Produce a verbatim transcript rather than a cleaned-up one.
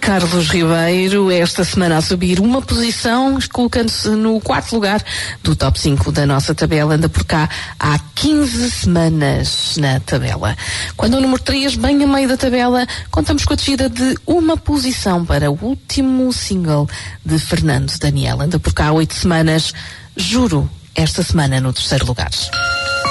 Carlos Ribeiro, esta semana a subir uma posição, colocando-se no quarto lugar do top cinco da nossa tabela. Anda por cá há quinze semanas na tabela. Quando o número três, bem a meio da tabela, contamos com a descida de uma posição para o último single de Fernando Daniel. Anda por cá há oito semanas, Juro, esta semana no terceiro lugar.